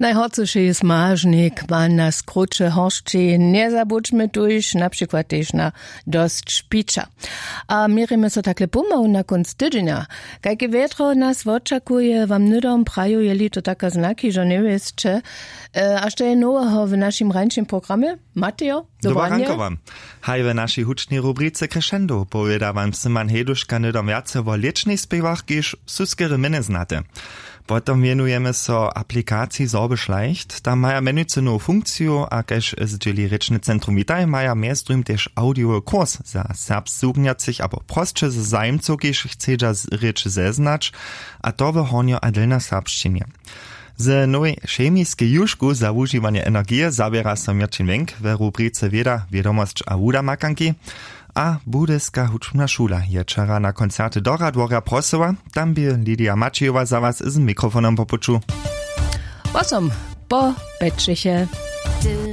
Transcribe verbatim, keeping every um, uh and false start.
Najhorcejszy jest mażnik, man na skrócie horszczy, nie zabudźmy tuż, na przykład też na dość szpicza. A mierimy so takle pomału na konc tydzienia. Jakie wietro nas oczekuje, wam nudom praju, jeli to taka znaki, że nie wiecie, e, a jeszcze je nowego w naszym rańczym programie? Mateo, Dobra ranko wam. Haj w naszej hucznej rubrice Crescendo powieda wam Simon Heduszka nudom jace o licznych spiewach, kiż suskere miny znate. Potom wienujemy so aplikacji Sorbe Schleicht. Tam maja menujce nową funkcję, a kež zdzieli Rečne Centrum Witaj, maja miestrym też audio kurs za serbs zugniacych, abo prostsze z zajmców, kiż chcedza rzeczy zeznać, a to w honio adelna serbszczynie. Z nowej chemiskiej juszku za używanie energii zabiera so Mirčin Wenk w rubrice Wieda, Wiadomość a Wuda makanki, a budyska hučbna šula je čara na koncerty Dora Dvora Prosowa, tam by Lidia Maciejova za was z mikrofonem popuču. Osom, po Petrzysie.